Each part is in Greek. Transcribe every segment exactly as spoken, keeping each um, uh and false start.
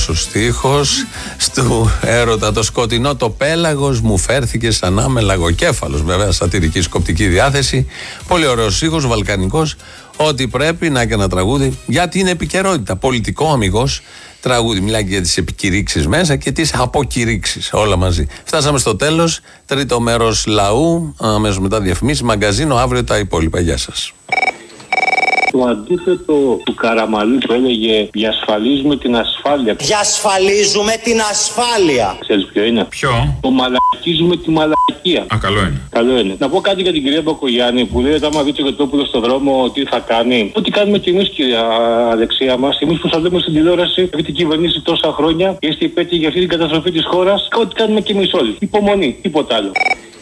ο στίχος του έρωτα το σκοτεινό το πέλαγος μου φέρθηκε σαν άμε λαγοκέφαλος. Βέβαια σατυρική σκοπτική διάθεση. Πολύ ωραίος στίχος, βαλκανικός. Ό,τι πρέπει να και ένα τραγούδι για την επικαιρότητα. Πολιτικό αμιγώς τραγούδι. Μιλάει και για τις επικηρύξεις μέσα και τις αποκηρύξεις. Όλα μαζί. Φτάσαμε στο τέλος. Τρίτο μέρος λαού. Αμέσως μετά διαφημίσεις. Μαγκαζίνο. Αύριο τα υπόλοιπα. Γεια σας. Το αντίθετο του Καραμαλή που έλεγε διασφαλίζουμε την ασφάλεια. Διασφαλίζουμε την ασφάλεια. Ξέρεις ποιο είναι? Ποιο? Το μαλακίζουμε τη μαλακία. Α, καλό είναι. Καλό είναι. Να πω κάτι για την κυρία Μπακογιάννη που λέει ότι άμα δει το Κετόπουλο στον δρόμο τι θα κάνει. Ό,τι κάνουμε κι εμείς, κυρία Αλεξία μας. Εμείς που σας λέμε στην τηλεόραση, έχετε κυβερνήσει τόσα χρόνια και είστε υπέτειοι για αυτή την καταστροφή της χώρας. Ό,τι κάνουμε κι εμείς όλοι. Υπομονή, τίποτα άλλο.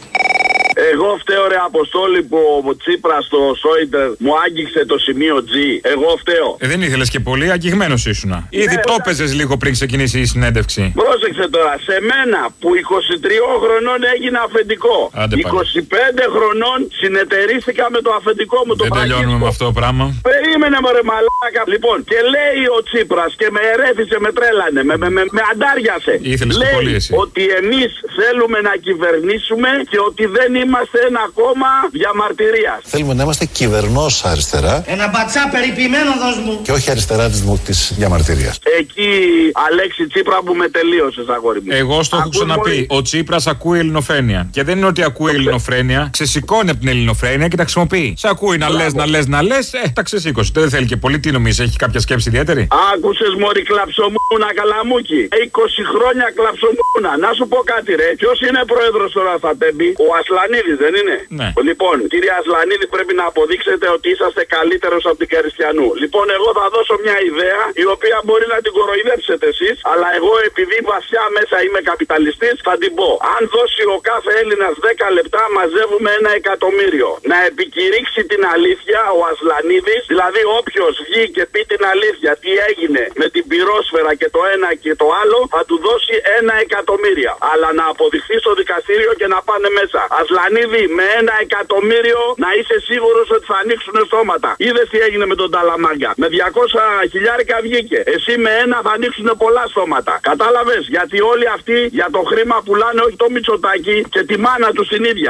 Εγώ φταίω ρε Αποστόλη που ο Τσίπρας στο Σόιντερ μου άγγιξε το σημείο G. Εγώ φταίω. Ε, δεν ήθελες και πολύ, αγγιγμένος ήσουνα. Ήδη το έπαιζες λίγο πριν ξεκινήσει η συνέντευξη. Πρόσεξε τώρα, σε μένα που είκοσι τριών χρονών έγινα αφεντικό. Άντε, είκοσι πέντε χρονών συνεταιρίστηκα με το αφεντικό μου. Δεν το τελειώνουμε με αυτό το πράγμα. Περίμενε μωρέ μαλάκα. Λοιπόν, και λέει ο Τσίπρας και με ερέφησε, με τρέλανε, με, με, με, με αντάριασε. Ήθελες λέει πολύ εσύ. ότι εμείς θέλουμε να κυβερνήσουμε και ότι δεν είμαστε ένα κόμμα διαμαρτυρίας. Θέλουμε να είμαστε κυβερνός αριστερά. Ένα μπατσά περιποιημένο δώσ' μου. Και όχι αριστερά της, της διαμαρτυρίας. Εκεί, Αλέξη Τσίπρα, που με τελείωσες, αγόρι μου. Εγώ στο έχω ξαναπεί. Ο Τσίπρας ακούει ελληνοφρένεια. Και δεν είναι ότι ακούει ελληνοφρένεια. Ξεσηκώνει από την ελληνοφρένεια και τα χρησιμοποιεί. Σε ακούει να λες, να λες, να λες. Ε, τα ξεσήκωσε. Δεν θέλει και πολύ. Τι νομίζεις, έχει κάποια σκέψη ιδιαίτερη? Άκουσες μωρή κλαψομούνα καλαμούκι. είκοσι χρόνια κλαψομούνα. Να σου πω κάτι ρε. Ποιος είναι πρόεδρος τώρα θα τέμπει? Ο Ασλανίδης δεν είναι? Ναι. Λοιπόν, κύριε Ασλανίδη, πρέπει να αποδείξετε ότι είσαστε καλύτερος από την Καριστιανού. Λοιπόν, εγώ θα δώσω μια ιδέα η οποία μπορεί να την κοροϊδέψετε εσείς, αλλά εγώ επειδή βασιά μέσα είμαι καπιταλιστής θα την πω. Αν δώσει ο κάθε Έλληνας δέκα λεπτά μαζεύουμε ένα εκατομμύριο. Να επικηρύξει την αλήθεια ο Ασλανίδης, δηλαδή όποιος βγει και πει την αλήθεια τι έγινε με την πυρόσφαιρα και το ένα και το άλλο, θα του δώσει ένα εκατομμύριο. Αλλά να αποδειχθεί στο δικαστήριο και να πάνε μέσα. Ασλανίδη, με ένα εκατομμύριο να είσαι σίγουρος ότι θα ανοίξουν στόματα. Είδες τι έγινε με τον Ταλαμάγκα? Με διακόσια χιλιάρικα βγήκε. Εσύ με ένα θα ανοίξουν πολλά στόματα. Κατάλαβες? Γιατί όλοι αυτοί για το χρήμα πουλάνε όχι το Μητσοτάκι και τη μάνα του την ίδια.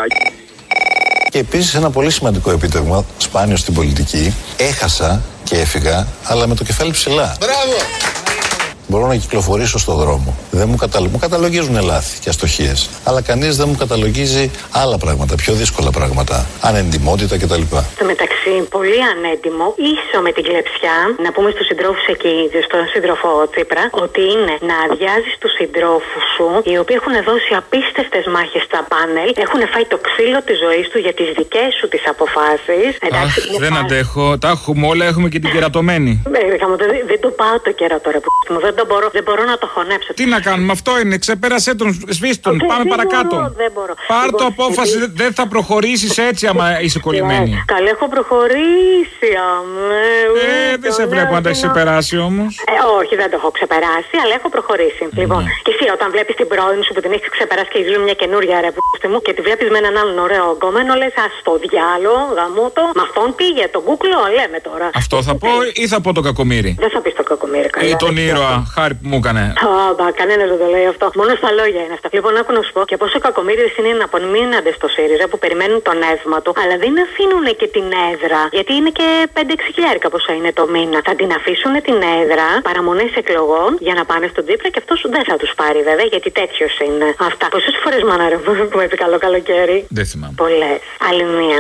Και επίσης ένα πολύ σημαντικό επίτευγμα, σπάνιο στην πολιτική, έχασα και έφυγα, αλλά με το κεφάλι ψηλά. Μπράβο! Μπορώ να κυκλοφορήσω στον δρόμο. Δεν μου, καταλο... μου καταλογίζουν λάθη και αστοχίες. Αλλά κανείς δεν μου καταλογίζει άλλα πράγματα, πιο δύσκολα πράγματα. Ανεντιμότητα κτλ. Στο μεταξύ, πολύ ανέντιμο, ίσο με την κλεψιά, να πούμε στους συντρόφους εκεί, στον σύντροφο Τσίπρα, ότι είναι να αδειάζεις τους συντρόφους σου, οι οποίοι έχουν δώσει απίστευτες μάχες στα πάνελ, έχουν φάει το ξύλο της ζωής του για τις δικές σου τις αποφάσεις. Εντάξει, Αχ, δεν πάλι... αντέχω. Τα έχουμε όλα, έχουμε και την κερατωμένη. Δεν, δεν το πάω το κέρατο ρε που μου, δεν, το μπορώ, δεν μπορώ να το χωνέψω. Τι να κάνουμε, αυτό είναι, ξεπέρασέ τον, σβήστον, Okay, πάμε δεν παρακάτω. Μπορώ, δεν μπορώ. Πάρ' Λοιπόν, το απόφαση, επειδή... δεν θα προχωρήσεις έτσι άμα είσαι κολλημένη. Καλή, έχω προχωρήσει, αμέ. Ε, δεν σε βλέπω να τα έχεις περάσει όμως. Ε, όχι, δεν το έχω ξεπεράσει, αλλά έχω προχωρήσει. Mm. Λοιπόν, και εσύ όταν βλέπεις την πρώην σου που την έχεις ξεπεράσει και ζουν μια καινούρια ρε πούστη μου και τη βλέπεις με έναν άλλον ωραίο γκόμενο, λες ας το διάλο, γαμώτο. Μ' αυτόν πήγε τον κούκλο, λέμε τώρα. Αυτό θα πω ή θα πω το κακομοίρη? Δεν θα πεις το κακομοίρη, καλά. Ή τον ήρωα, χάρη που μου έκανε. Άμπα, κανένας δεν το λέει αυτό. Μόνο στα λόγια είναι αυτά. Λοιπόν, άκου να σου πω και πόσο κακομοίριδες είναι να απομείνανται στο ΣΥΡΙΖΑ που περιμένουν το νεύμα του, αλλά δεν αφήνουν και την έδρα. Γιατί είναι και πέντε έξι χιλιάρικα πόσο είναι το μήνα. Θα την αφήσουν την έδρα, παραμονές εκλογών για να πάνε στον Τσίπρα και αυτός δεν θα τους πάρει βέβαια γιατί τέτοιος είναι. Αυτά. Πόσες φορές μάνα ρε που είπε καλό καλοκαίρι? Δεν θυμάμαι. Πολλές. Άλλη μία.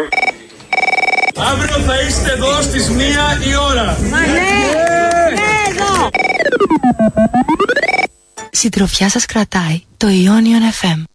Αύριο θα είστε εδώ στις μία η ώρα. Μα ναι, ναι, εδώ. Συντροφιά σας κρατάει το Ionian εφ εμ.